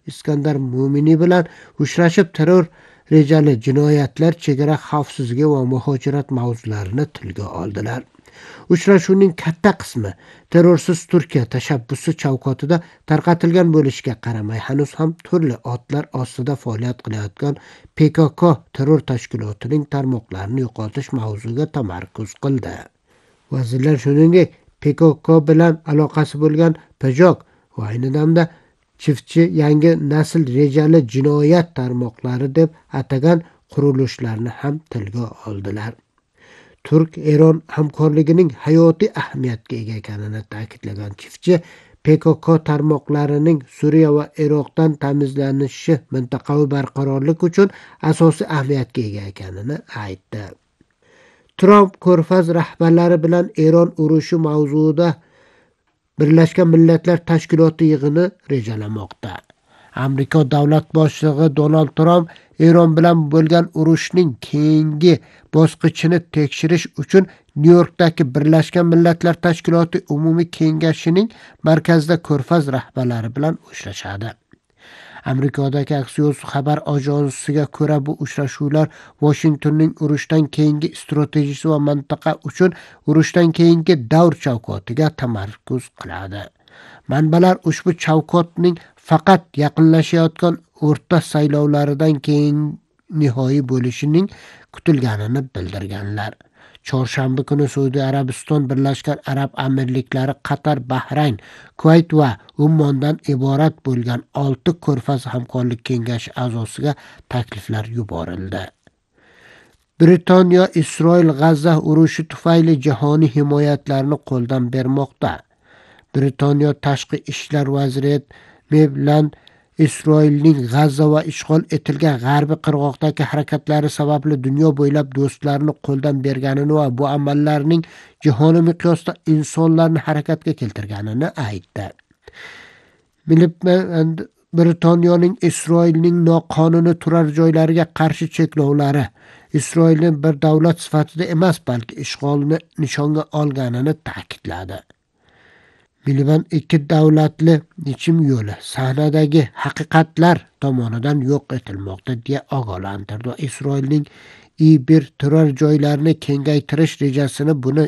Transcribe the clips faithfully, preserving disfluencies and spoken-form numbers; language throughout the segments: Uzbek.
Iskandar Mo'miniy bilan uchrashib terror rejali jinoyatlar, chegara xavfsizligi va muhojirat mavzularini tilga oldilar. Uchrashuvning katta qismi terrorsiz Turkiya tashabbusi chavkotida tarqatilgan bo'lishiga qaramay, hanuz ham turli otlar ostida faoliyat qilayotgan P K K terror tashkilotining tarmoqlarini yo'qotish mavzuga tamarkuz qildi. Vazirlar shuningdek P K K bilan aloqasi bo'lgan Pajok va ayni damda Chiftchi yangi nasl rejali jinoyat tarmoqlari deb atagan qurilishlarni ham tilga oldilar. Turk-Eron hamkorligining hayotiy ahamiyatga ega ekanini ta'kidlagan Chiftchi, P K K tarmoqlarining Suriya va Iroqdan temizlanishi mintaqaviy barqarorlik uchun asosiy ahamiyatga ega ekanini aytdi. Tramp Ko'rfaz rahbarlari bilan Eron urushi mavzuida Birlashgan Millatlar Tashkiloti yig'ini rejalamoqda. Amerika davlat boshlig'i Donald Tramp Eron bilan bo'lgan urushning keyingi bosqichini tekshirish uchun Nyu-Yorkdagi Birlashgan Millatlar Tashkiloti umumiy kengashining markazida Ko'rfaz rahbarlari bilan uchrashadi. Amerikadagi Axios xabar agensiga ko'ra, bu uchrashuvlar Washingtonning urushdan keyingi strategiyasi va mintaqa uchun urushdan keyingi davr chavkotiga tamarkuz qiladi. Manbalar ushbu chavkotning faqat yaqinlashayotgan o'rta saylovlaridan keyin nihoi bo'lishining kutilganini bildirganlar. Chorshanba kuni Saudiya Arabiston, Birlashgan Arab Amirliklari, Qatar, Bahrayn, Kuvayt va Ummondan iborat bo'lgan olti Ko'rfaz hamkorlik kengashi a'zosiga takliflar yuborildi. Britaniya Isroil G'azza urushi tufayli jahoniy himoyatlarni qo'ldan bermoqda. Britaniya tashqi ishlar vaziri bilan Isroilning G'azza va ishg'ol etilgan g'arbiy qirg'oqdagi harakatlari sababli dunyo bo'ylab do'stlarini qo'ldan berganini va bu amallarning jahoniy miqyosda insonlarni harakatga keltirganini aytdi. Britaniyaning Isroilning noqonuniy turar joylariga qarshi cheklovlari Isroilni bir davlat sifatida emas, balki ishg'olni nishonga olganini ta'kidladi. Miliban ikki davlatli yechim yo'li sahnadagi haqiqatlar tomonidan yo'q etilmoqda deya ogohlantirdi. Isroilning I bir turar joylarini kengaytirish rejasini buni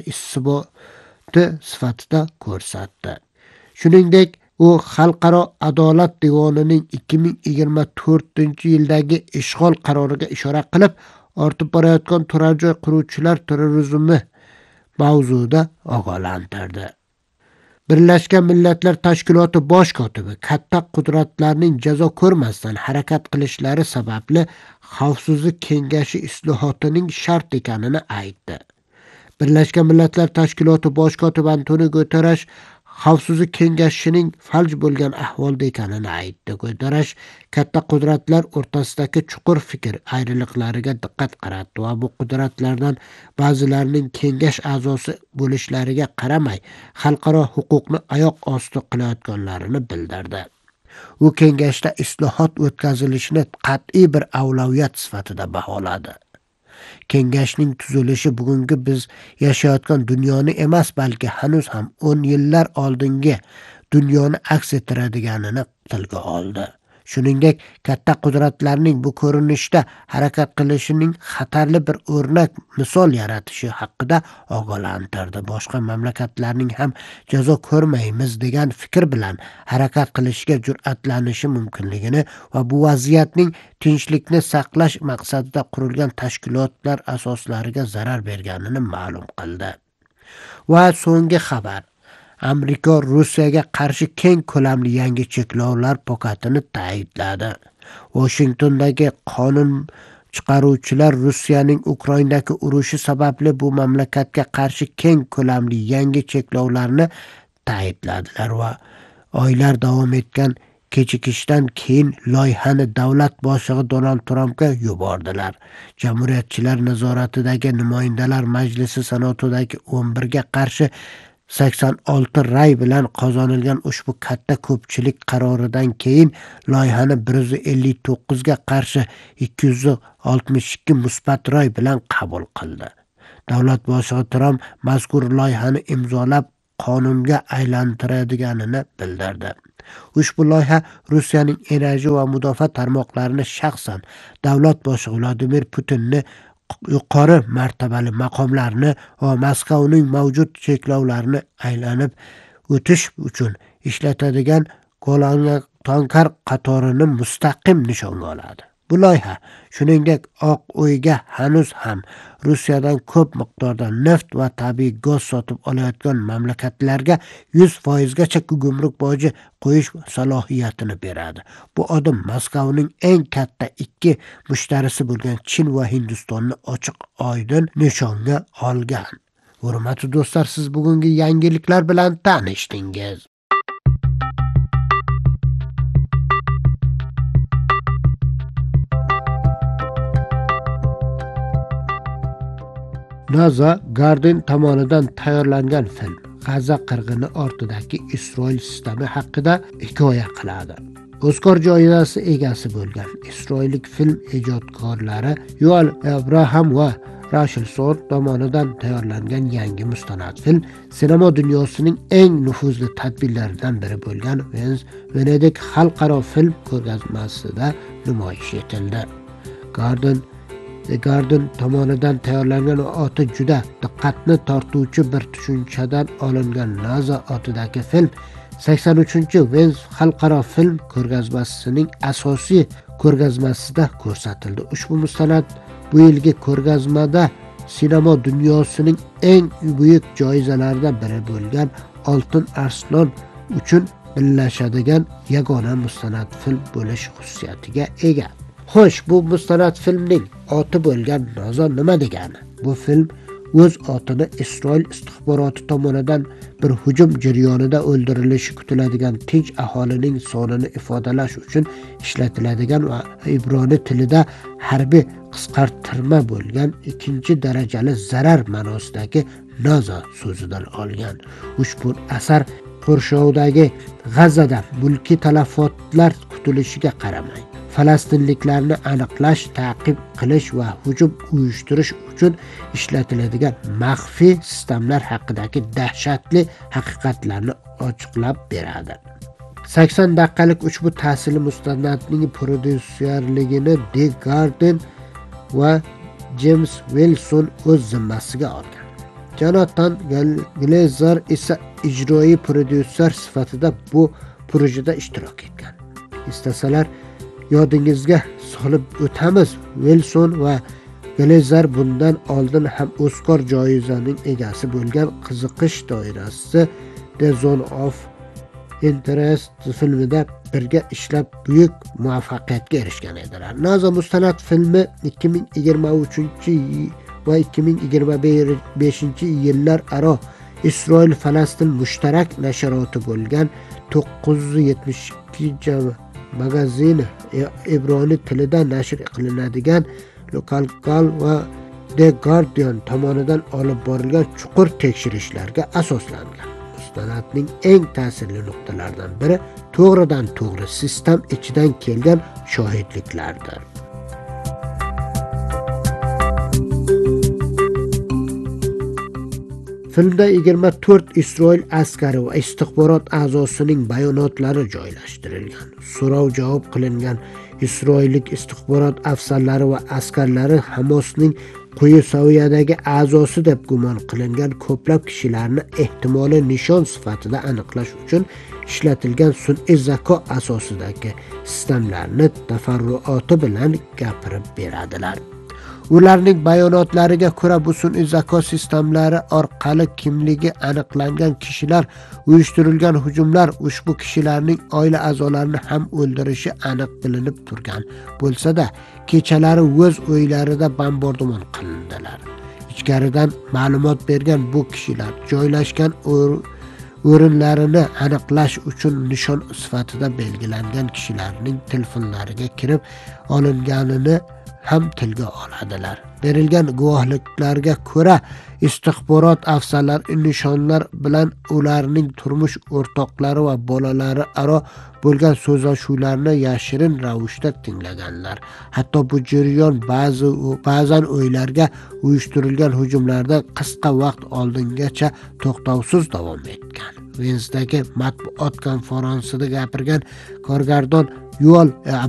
isboti sifatida ko'rsatdi. Shuningdek, u Xalqaro adolat divonining ikki ming yigirma to'rtinchi yildagi ishg'ol qaroriga ishora qilib, ortib borayotgan turar joy quruvchilar terrorizmi mavzuida ogohlantirdi. Birlashgan Millatlar Tashkiloti bosh kotibi katta qudratlarning jazo ko'rmasdan harakat qilishlari sababli Xavfsizlik kengashi islohotining shart ekanini aytdi. Birlashgan Millatlar Tashkiloti bosh kotibi Antonio Guterres Xavfsizlik kengashining falj bo'lgan ahvolda ekanini aytdi. Guterres katta qudratlar o'rtasidagi chuqur fikr ayriliqlariga diqqat qaratdi va bu qudratlardan ba'zilarining kengash a'zosi bo'lishlariga qaramay xalqaro huquqni oyoq osti qilayotganlarini bildirdi. U kengashda islohot o'tkazilishini qat'iy bir avlaviyat sifatida baholadi. Kengashning tuzilishi bugungi biz yashayotgan dunyoni emas, balki hanuz ham o'n yillar oldingi dunyoni aks ettiradiganini tilga oldi. Shuningdek, katta qudratlarning bu ko'rinishda harakat qilishining xatarli bir o'rnak misol yaratishi haqida ogohlantirdi. Boshqa mamlakatlarning ham jazo ko'rmaymiz degan fikr bilan harakat qilishga jur'atlanishi mumkinligini va bu vaziyatning tinchlikni saqlash maqsadida qurilgan tashkilotlar asoslariga zarar berganini ma'lum qildi. Va so'nggi xabar: Amerika Rossiyaga qarshi keng ko'lamli yangi cheklovlar paketini tayinladi. Washingtondagi qonun chiqaruvchilar Rossiyaning Ukrainadagi urushi sababli bu mamlakatga qarshi keng ko'lamli yangi cheklovlarni tayinladilar va oylar davom etgan kechikishdan keyin loyihani davlat boshlig'i Donald Trampga yubordilar. Jamuriyatchilar nazoratidagi Nimoyindalar Majlisi Senatidagi o'n birga qarshi sakson olti ray bilan qozonilgan ushbu katta ko'pchilik qaroridan keyin loyihani bir yuz ellik to'qqiz ga qarshi ikki yuz oltmish ikki musbat ray bilan qabul qildi. Davlat boshlig'i Tramp mazkur loyihani imzolab qonunga aylantiradiganini bildirdi. Ushbu loyiha Rossiyaning energiya va mudofaa tarmoqlarini shaxsan davlat boshlig'i Vladimir Putinni yuqori martabali maqomlarni va Moskvaning mavjud cheklovlarini aylanib o'tish uchun ishlatadigan Golanga-Tonkar qatorini mustaqim nishonga oladi. Bu loyiha shuningdek Oq Uyga hanuz ham Rossiyadan ko'p miqdorda neft va tabiiy gaz sotib olayotgan mamlakatlarga yuz foiz gacha gumruk boji qo'yish salohiyatini beradi. Bu odam Moskvaning eng katta ikki mushtarisi bo'lgan Chin va Hindistonni ochiq oydin nishonga olgan. Hurmatli do'stlar, siz bugungi yangiliklar bilan tanishdingiz. NASA Guardian tomonidan tayyorlangan film G'azo qirg'ini ortidagi Isroil sistemi haqida hikoya qiladi. Oskar joyidasi egasi bo'lgan isroillik film ijodkorlari Yuval Abraham va Rachel Sor tomonidan tayyorlangan yangi mustanad film sinema dunyosining eng nufuzli tadbirlaridan biri bo'lgan Venedik xalqaro film ko'rgazmasida namoyish etildi. Guardian The Guardian tomonidan tayyorlangan va oti juda diqqatni tortuvchi bir tushunchadan olingan NASA otidagi film sakson uchinchi Venez xalqaro film ko'rgazmasining asosiy ko'rgazmasida ko'rsatildi. Ushbu mustanad bu yilgi ko'rgazmada sinema dunyosining eng buyuk joyizalaridan biri bo'lgan Oltin Arslon uchun birlashadigan yagona mustanad film bo'lish xususiyatiga ega. Xo'sh, bu mustanad filmning oti bo'lgan NASA nima degani? Bu film o'z otini Isroil istixboroti tomonidan bir hujum jarayonida o'ldirilishi kutiladigan tinch aholining sonini ifodalash uchun ishlatiladigan va ibroniy tilida harbiy qisqartirma bo'lgan ikkinchi darajali zarar ma'nosidagi NASA so'zidan olgan. Ushbu asar Qo'rshovdagi G'azada mulkiy talafotlar kutilishiga qaramay falastinliklarni aniqlash, ta'qib qilish va hujum uyushtirish uchun ishlatiladigan maxfiy sistemlar haqidagi dahshatli haqiqatlarni ochiqlab beradi. sakson daqiqalik ushbu ta'sirli mustanadning prodyuserligini The Guardian va James Wilson o'z zimmasiga olgan. Jonathan Glazer esa ijroiy prodyuser sifatida bu projeda ishtirok etgan. Istasalar yodingizga solib o'tamiz, Wilson va Glazer bundan oldin ham Oskar joyizasining egasi bo'lgan Qiziqish doirasi The Zone of Interest filmida birga ishlab buyuk muvaffaqiyatga erishgan edilar. NASA mustanad filmi ikki ming yigirma uchinchi va ikki ming yigirma beshinchi yillar aro Isroil Falastin mushtarak nashriyoti bo'lgan to'qqiz yuz yetmish ikki magazini ibroniy tilida nashr qilinadigan Local va The Guardian tomonidan olib borilgan chuqur tekshirishlarga asoslangan. Mustanadning eng ta'sirli nuqtalaridan biri to'g'ridan to'g'ri sistem ichidan kelgan shohidliklardir. Filmda yigirma to'rt Isroil askari va istixborot a'zosining bayonotlari joylashtirilgan. So'rov-javob qilingan isroillik istixborot afsarlari va askarlari Hamosning quyi saviyadagi a'zosi deb gumon qilingan ko'plab kishilarni ehtimoliy nishon sifatida aniqlash uchun ishlatilgan sun'iy zako asosidagi sistemlarni tafarruoti bilan gapirib beradilar. Ularning bayonotlariga ko'ra bu sun'iy zako sistemlari orqali kimligi aniqlangan kishilar uyushtirilgan hujumlar ushbu kishilarning oila a'zolarini ham o'ldirishi aniq bilinib turgan bo'lsa-da, kechalari o'z uylarida bombardimon qilindilar. Ichkaridan ma'lumot bergan bu kishilar joylashgan o'rinlarini aniqlash uchun nishon sifatida belgilangan kishilarning telefonlariga kirib olinganini ham tilga oladilar. Berilgan guvohliklarga ko'ra istixborot afsarlari nishonlar bilan ularning turmush o'rtoqlari va bolalari aro bo'lgan so'zlashuvlarni yashirin ravishda tinglaganlar. Hatto bu jarayon ba'zi ba'zan o'ylarga uyushtirilgan hujumlardan qisqa vaqt oldingacha to'xtovsiz davom etgan. Vensdagi matbuot konferensiyada gapirgan korgardon Yuval